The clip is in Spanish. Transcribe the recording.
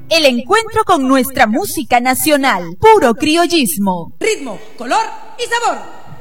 el encuentro con nuestra música nacional, puro criollismo. Ritmo, color y sabor.